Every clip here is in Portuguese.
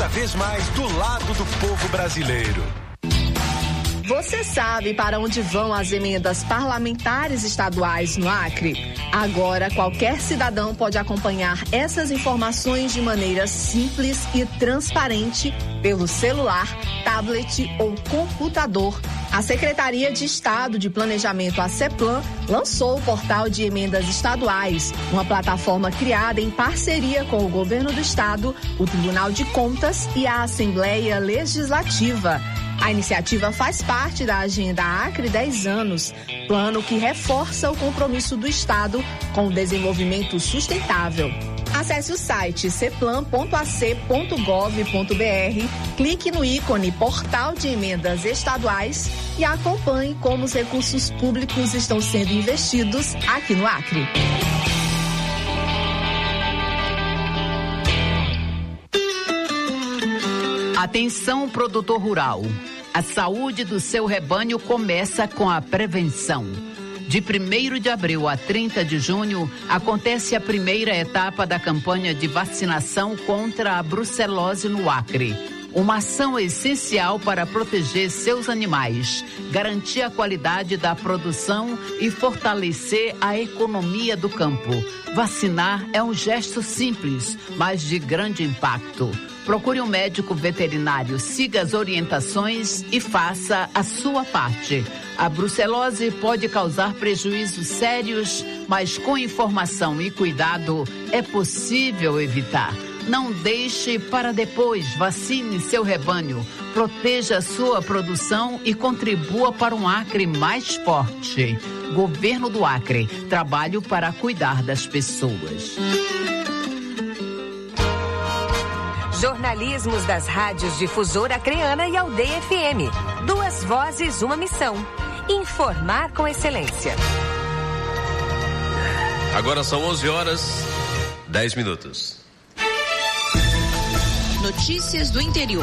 vez mais do lado do povo brasileiro. Você sabe para onde vão as emendas parlamentares estaduais no Acre? Agora, qualquer cidadão pode acompanhar essas informações de maneira simples e transparente pelo celular, tablet ou computador. A Secretaria de Estado de Planejamento, a CEPLAN, lançou o Portal de Emendas Estaduais, uma plataforma criada em parceria com o Governo do Estado, o Tribunal de Contas e a Assembleia Legislativa. A iniciativa faz parte da Agenda Acre 10 anos, plano que reforça o compromisso do Estado com o desenvolvimento sustentável. Acesse o site ceplan.ac.gov.br, clique no ícone Portal de Emendas Estaduais e acompanhe como os recursos públicos estão sendo investidos aqui no Acre. Atenção, produtor rural. A saúde do seu rebanho começa com a prevenção. De 1º de abril a 30 de junho, acontece a primeira etapa da campanha de vacinação contra a brucelose no Acre. Uma ação essencial para proteger seus animais, garantir a qualidade da produção e fortalecer a economia do campo. Vacinar é um gesto simples, mas de grande impacto. Procure um médico veterinário, siga as orientações e faça a sua parte. A brucelose pode causar prejuízos sérios, mas com informação e cuidado é possível evitar. Não deixe para depois, vacine seu rebanho, proteja a sua produção e contribua para um Acre mais forte. Governo do Acre, trabalho para cuidar das pessoas. Jornalismos das rádios Difusora Acreana e Aldeia FM. 2 vozes, uma missão. Informar com excelência. Agora são 11h10. Notícias do interior.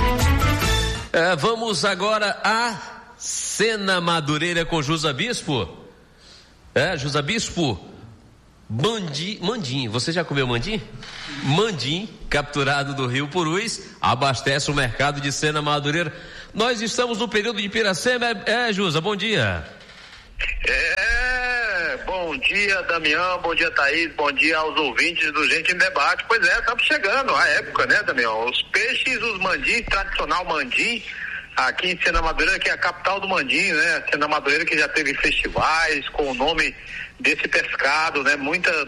Vamos agora a Sena Madureira com Jusa Bispo. Jusa Bispo. Mandim, você já comeu mandim? Mandim, capturado do Rio Purus, abastece o mercado de Sena Madureira. Nós estamos no período de Piracema, Jusa, bom dia. Bom dia, Damião, bom dia, Thaís, bom dia aos ouvintes do Gente em Debate. Pois estamos chegando a época, né, Damião? Os peixes, os mandins, tradicional mandim, aqui em Sena Madureira, que é a capital do mandim, né? Sena Madureira que já teve festivais com o nome desse pescado, né? Muitas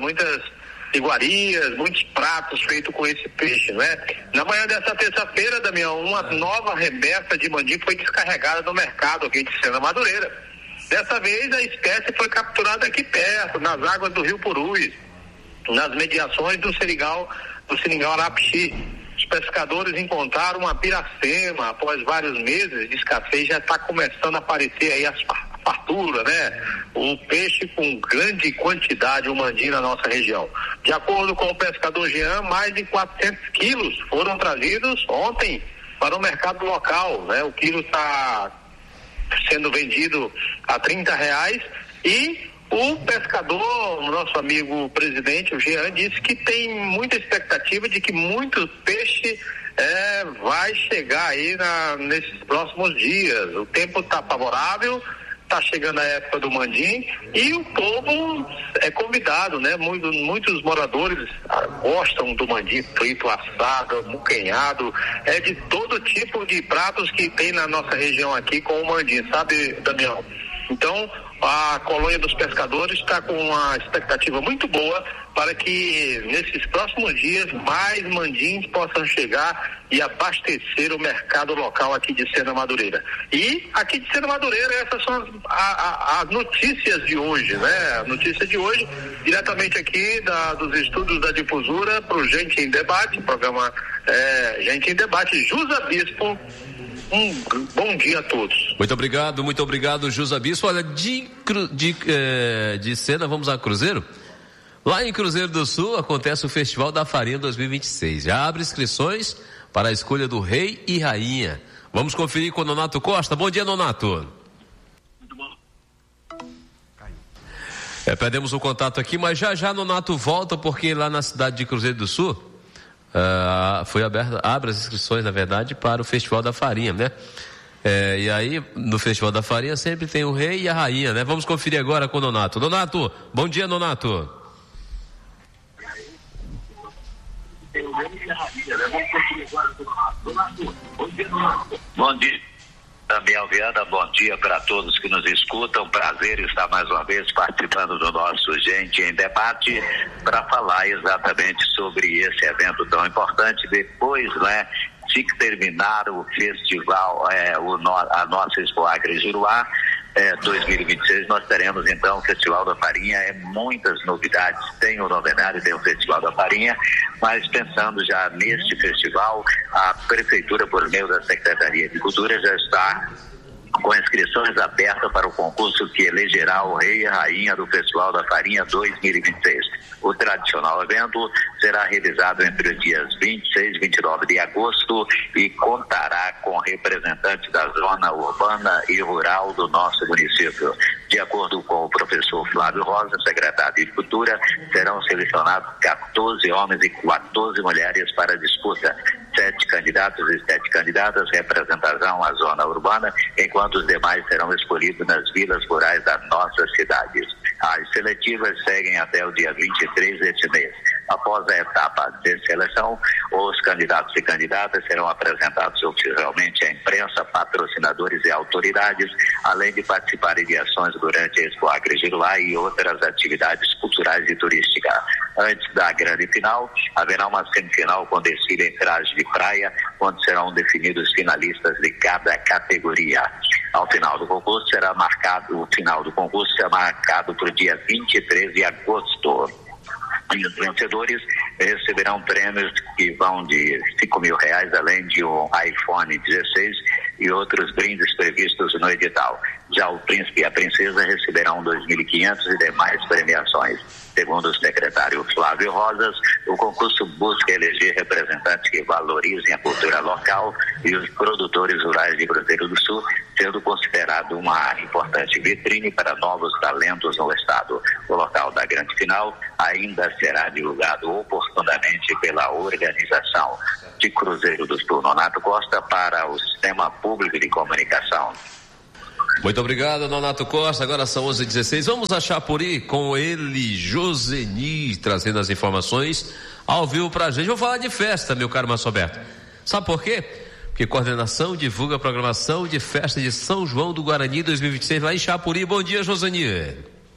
iguarias, muitos pratos feitos com esse peixe, né? Na manhã dessa terça-feira, Damião, uma nova remessa de mandim foi descarregada no mercado aqui de Sena Madureira. Dessa vez a espécie foi capturada aqui perto, nas águas do Rio Purus, nas mediações do Seringal Arapixi. Os pescadores encontraram uma piracema. Após vários meses de escassez, já está começando a aparecer aí as fartura, né? Um peixe com grande quantidade, o mandim na nossa região. De acordo com o pescador Jean, mais de 400 quilos foram trazidos ontem para o mercado local, né? O quilo está sendo vendido a R$30 e o pescador, o nosso amigo presidente, o Jean, disse que tem muita expectativa de que muito peixe vai chegar aí nesses próximos dias. O tempo está favorável, está chegando a época do mandim e o povo é convidado, né? Muitos moradores gostam do mandim frito, assado, muquenhado, de todo tipo de pratos que tem na nossa região aqui com o mandim, sabe, Damião? Então, a colônia dos pescadores está com uma expectativa muito boa para que nesses próximos dias mais mandins possam chegar e abastecer o mercado local aqui de Sena Madureira. E aqui de Sena Madureira, essas são as notícias de hoje, né? A notícia de hoje, diretamente aqui dos estúdios da Difusora para o Gente em Debate, programa Gente em Debate. Jusa Bispo, um bom dia a todos. Muito obrigado, Jusa Bispo. Olha, de Sena vamos a Cruzeiro. Lá em Cruzeiro do Sul acontece o Festival da Farinha 2026. Já abre inscrições para a escolha do rei e rainha. Vamos conferir com o Nonato Costa. Bom dia, Nonato. Muito bom. Perdemos o contato aqui, mas já Nonato volta, porque lá na cidade de Cruzeiro do Sul abre as inscrições, na verdade, para o Festival da Farinha, né? E aí, no Festival da Farinha sempre tem o rei e a rainha, né? Vamos conferir agora com o Nonato. Nonato, bom dia, Nonato. Bom dia, Damião Viana, bom dia para todos que nos escutam. Prazer estar mais uma vez participando do nosso Gente em Debate para falar exatamente sobre esse evento tão importante. Depois, né, de terminar o festival, a nossa Expo Acre Juruá 2026, nós teremos então o Festival da Farinha, muitas novidades, tem o novenário, tem o Festival da Farinha, mas pensando já neste festival, a Prefeitura, por meio da Secretaria de Cultura, já está com inscrições abertas para o concurso que elegerá o Rei e a Rainha do Festival da Farinha 2026. O tradicional evento será realizado entre os dias 26 e 29 de agosto e contará com representantes da zona urbana e rural do nosso município. De acordo com o professor Flávio Rosa, secretário de Cultura, serão selecionados 14 homens e 14 mulheres para a disputa. 7 candidatos e 7 candidatas representarão a zona urbana, enquanto os demais serão escolhidos nas vilas rurais das nossas cidades. As seletivas seguem até o dia 23 deste mês. Após a etapa de seleção, os candidatos e candidatas serão apresentados oficialmente à imprensa, patrocinadores e autoridades, além de participarem de ações durante a Expo Acre Juruá e outras atividades culturais e turísticas. Antes da grande final, haverá uma semifinal com desfile em traje de praia, onde serão definidos finalistas de cada categoria. O final do concurso será marcado para o dia 23 de agosto. E os vencedores receberão prêmios que vão de R$5.000, além de um iPhone 16 e outros brindes previstos no edital. Já o príncipe e a princesa receberão R$2.500 e demais premiações. Segundo o secretário Flávio Rosas, o concurso busca eleger representantes que valorizem a cultura local e os produtores rurais de Cruzeiro do Sul, sendo considerado uma importante vitrine para novos talentos no estado. O local da grande final ainda será divulgado oportunamente pela organização. De Cruzeiro do Sul, Nonato Costa, para o Sistema Público de Comunicação. Muito obrigado, Nonato Costa. Agora são 11h16. Vamos a Chapuri com ele, Joseni, trazendo as informações ao vivo pra gente. Vou falar de festa, meu caro Márcio Alberto. Sabe por quê? Porque coordenação divulga a programação de festa de São João do Guarani 2026 lá em Chapuri. Bom dia, Joseni.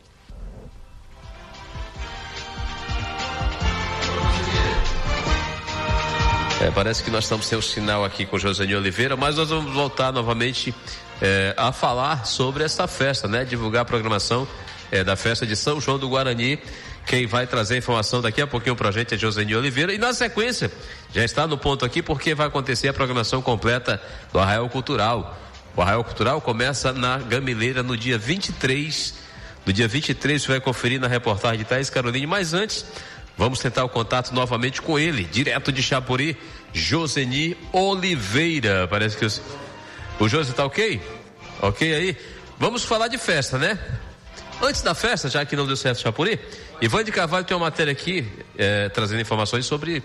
Parece que nós estamos sem o sinal aqui com o Joseni Oliveira, mas nós vamos voltar novamente a falar sobre essa festa, né? Divulgar a programação da festa de São João do Guarani. Quem vai trazer a informação daqui a pouquinho pra gente é Joseni Oliveira. E na sequência, já está no ponto aqui porque vai acontecer a programação completa do Arraial Cultural. O Arraial Cultural começa na Gamileira no dia 23. No dia 23 você vai conferir na reportagem de Thaís Caroline, mas antes vamos tentar o contato novamente com ele, direto de Chapuri, Joseni Oliveira. Parece que o José tá ok? Ok aí? Vamos falar de festa, né? Antes da festa, já que não deu certo Chapuri, Ivan de Carvalho tem uma matéria aqui, trazendo informações sobre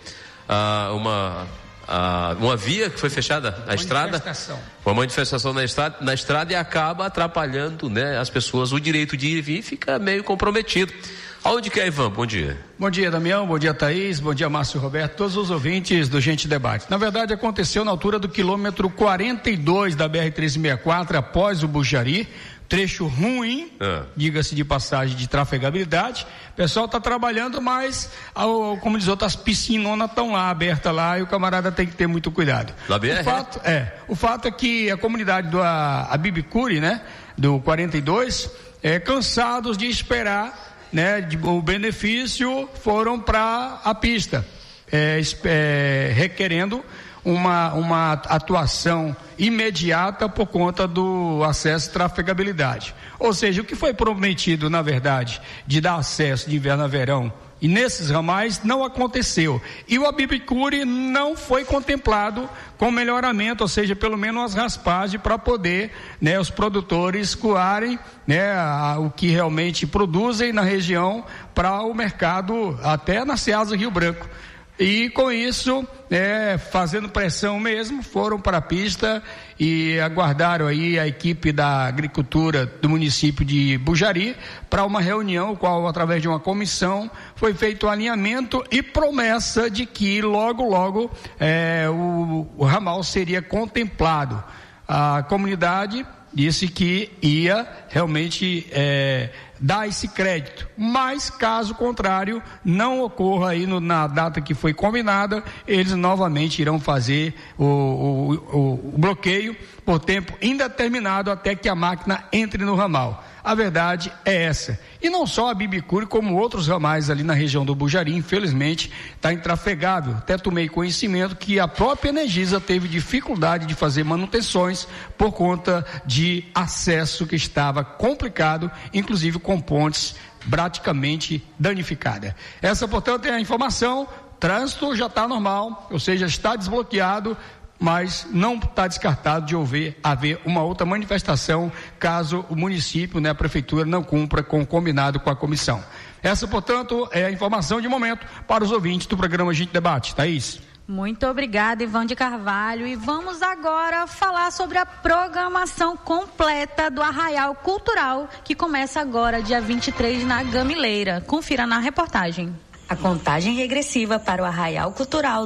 uma via que foi fechada, a estrada. Uma manifestação na estrada e acaba atrapalhando, né, as pessoas, o direito de ir e vir fica meio comprometido. Aonde que é, Ivan? Bom dia. Bom dia, Damião, bom dia, Thaís, bom dia, Márcio Roberto, todos os ouvintes do Gente Debate. Na verdade, aconteceu na altura do quilômetro 42 da BR-364, após o Bujari, trecho ruim, diga-se de passagem, de trafegabilidade. O pessoal está trabalhando, mas, como diz outras, as piscinonas estão lá, abertas lá, e o camarada tem que ter muito cuidado. Na BR? O fato é que a comunidade do Abibicuri, né, do 42, cansados de esperar, né, o benefício, foram para a pista, requerendo uma atuação imediata por conta do acesso e trafegabilidade. Ou seja, o que foi prometido, na verdade, de dar acesso de inverno a verão, e nesses ramais não aconteceu. E o Abibicuri não foi contemplado com melhoramento, ou seja, pelo menos as raspagens para poder, né, os produtores coarem, né, o que realmente produzem na região para o mercado, até na Ceasa Rio Branco. E com isso, fazendo pressão mesmo, foram para a pista e aguardaram aí a equipe da agricultura do município de Bujari para uma reunião, qual através de uma comissão foi feito o alinhamento e promessa de que logo o ramal seria contemplado. A comunidade disse que ia realmente dar esse crédito, mas caso contrário não ocorra aí na data que foi combinada, eles novamente irão fazer o bloqueio por tempo indeterminado até que a máquina entre no ramal. A verdade é essa. E não só a Bibicure, como outros ramais ali na região do Bujari, infelizmente, está intrafegável. Até tomei conhecimento que a própria Energisa teve dificuldade de fazer manutenções por conta de acesso que estava complicado, inclusive com pontes praticamente danificadas. Essa, portanto, é a informação. Trânsito já está normal, ou seja, está desbloqueado, mas não está descartado de haver uma outra manifestação caso o município, a prefeitura, não cumpra com o combinado com a comissão. Essa, portanto, é a informação de momento para os ouvintes do programa Gente Debate. Thaís. Muito obrigada, Ivan de Carvalho. E vamos agora falar sobre a programação completa do Arraial Cultural, que começa agora, dia 23, na Gamileira. Confira na reportagem. A contagem regressiva para o Arraial Cultural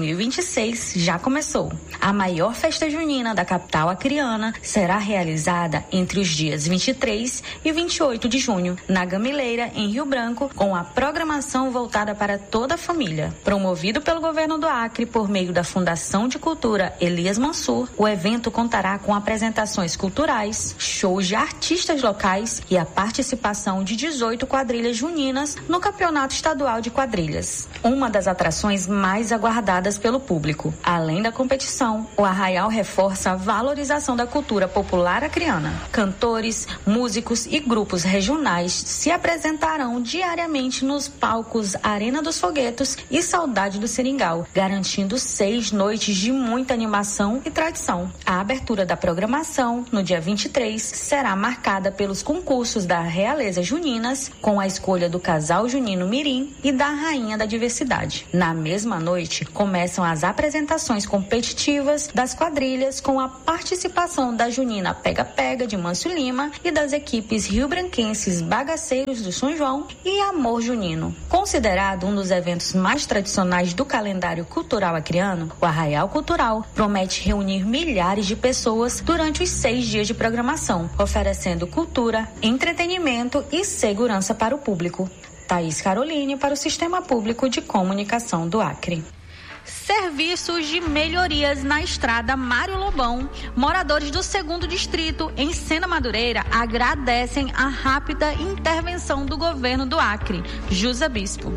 2026 já começou. A maior festa junina da capital acreana será realizada entre os dias 23 e 28 de junho, na Gamileira, em Rio Branco, com a programação voltada para toda a família. Promovido pelo governo do Acre por meio da Fundação de Cultura Elias Mansur, o evento contará com apresentações culturais, shows de artistas locais e a participação de 18 quadrilhas juninas no Campeonato Estadual de Quadrilhas, uma das atrações mais aguardadas pelo público. Além da competição, o Arraial reforça a valorização da cultura popular acreana. Cantores, músicos e grupos regionais se apresentarão diariamente nos palcos Arena dos Foguetos e Saudade do Seringal, garantindo 6 noites de muita animação e tradição. A abertura da programação, no dia 23, será marcada pelos concursos da Realeza Juninas, com a escolha do casal junino Mirim e da Rainha da Diversidade. Na mesma noite, começam as apresentações competitivas das quadrilhas com a participação da junina Pega Pega de Mâncio Lima e das equipes rio-branquenses Bagaceiros do São João e Amor Junino. Considerado um dos eventos mais tradicionais do calendário cultural acreano, o Arraial Cultural promete reunir milhares de pessoas durante os 6 dias de programação, oferecendo cultura, entretenimento e segurança para o público. Thaís Caroline para o Sistema Público de Comunicação do Acre. Serviços de melhorias na estrada Mário Lobão. Moradores do 2º Distrito, em Sena Madureira, agradecem a rápida intervenção do governo do Acre. Jusa Bispo.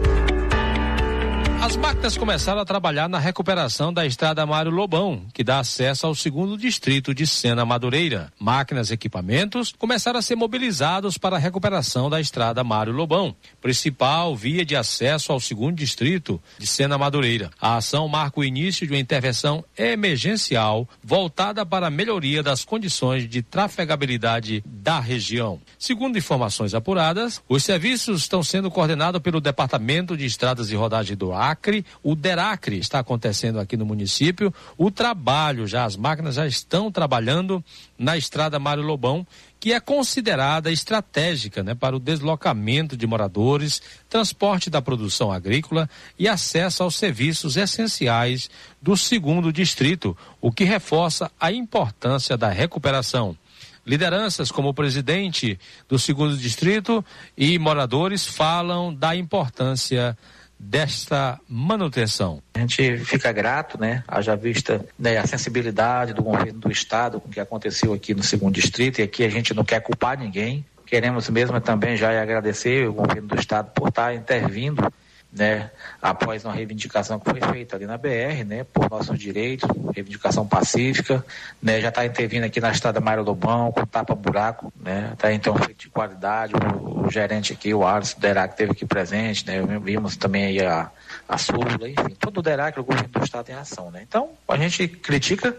As máquinas começaram a trabalhar na recuperação da estrada Mário Lobão, que dá acesso ao 2º Distrito de Sena Madureira. Máquinas e equipamentos começaram a ser mobilizados para a recuperação da estrada Mário Lobão, principal via de acesso ao 2º Distrito de Sena Madureira. A ação marca o início de uma intervenção emergencial voltada para a melhoria das condições de trafegabilidade da região. Segundo informações apuradas, os serviços estão sendo coordenados pelo Departamento de Estradas e Rodagem do Acre, o DERACRE está acontecendo aqui no município, as máquinas já estão trabalhando na estrada Mário Lobão, que é considerada estratégica, para o deslocamento de moradores, transporte da produção agrícola e acesso aos serviços essenciais do 2º Distrito, o que reforça a importância da recuperação. Lideranças como o presidente do 2º Distrito e moradores falam da importância desta manutenção. A gente fica grato, haja vista a sensibilidade do governo do estado com o que aconteceu aqui no 2º Distrito, e aqui a gente não quer culpar ninguém, queremos mesmo também já agradecer o governo do estado por estar intervindo, após uma reivindicação que foi feita ali na BR, por nossos direitos, reivindicação pacífica, já está intervindo aqui na estrada Mário Lobão, com tapa-buraco, está então feito de qualidade, o gerente aqui, o Alisson Derac, esteve aqui presente, vimos também aí a Súbula, enfim, todo o Derac, o governo do estado em ação, Então, a gente critica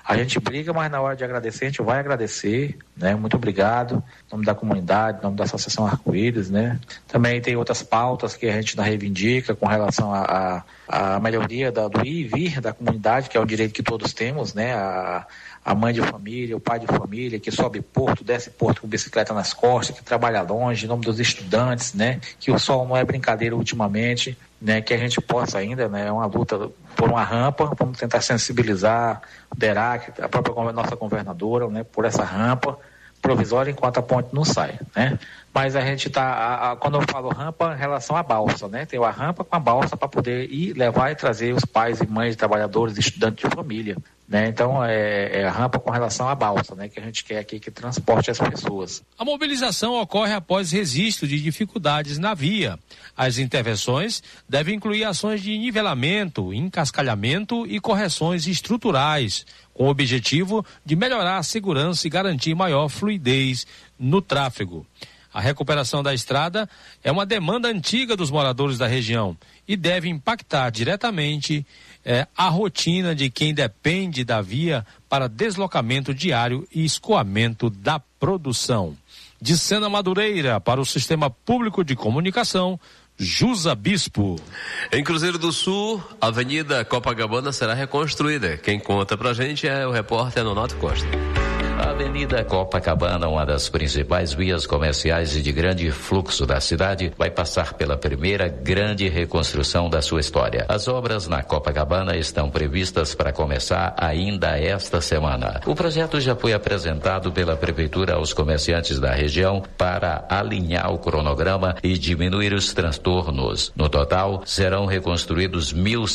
A gente briga, mas na hora de agradecer, a gente vai agradecer, né? Muito obrigado, em nome da comunidade, em nome da Associação Arco-Íris, né? Também tem outras pautas que a gente reivindica com relação à melhoria do ir e vir da comunidade, que é o direito que todos temos, né? A mãe de família, o pai de família, que sobe porto, desce porto com bicicleta nas costas, que trabalha longe, em nome dos estudantes, né? Que o sol não é brincadeira ultimamente, né? Que a gente possa ainda, né? É uma luta por uma rampa, vamos tentar sensibilizar o DERAC, a própria nossa governadora, né? Por essa rampa provisória enquanto a ponte não sai, né? Mas a gente quando eu falo rampa, em relação à balsa, né? Tem a rampa com a balsa para poder ir, levar e trazer os pais e mães de trabalhadores, estudantes de família, né? Então é a rampa com relação à balsa, né? Que a gente quer aqui que transporte as pessoas. A mobilização ocorre após registro de dificuldades na via. As intervenções devem incluir ações de nivelamento, encascalhamento e correções estruturais, com o objetivo de melhorar a segurança e garantir maior fluidez no tráfego. A recuperação da estrada é uma demanda antiga dos moradores da região e deve impactar diretamente a rotina de quem depende da via para deslocamento diário e escoamento da produção. De Sena Madureira, para o Sistema Público de Comunicação, Jusa Bispo. Em Cruzeiro do Sul, a Avenida Copacabana será reconstruída. Quem conta pra gente é o repórter Nonato Costa. A Avenida Copacabana, uma das principais vias comerciais e de grande fluxo da cidade, vai passar pela primeira grande reconstrução da sua história. As obras na Copacabana estão previstas para começar ainda esta semana. O projeto já foi apresentado pela Prefeitura aos comerciantes da região para alinhar o cronograma e diminuir os transtornos. No total, serão reconstruídos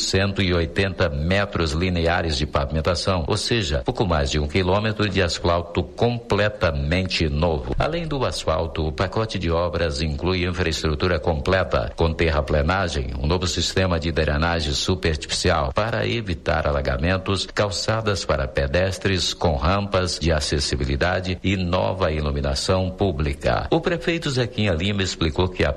1.180 metros lineares de pavimentação, ou seja, pouco mais de 1 quilômetro de asfalto completamente novo. Além do asfalto, o pacote de obras inclui infraestrutura completa, com terraplenagem, um novo sistema de drenagem superficial para evitar alagamentos, calçadas para pedestres com rampas de acessibilidade e nova iluminação pública. O prefeito Zequinha Lima explicou que a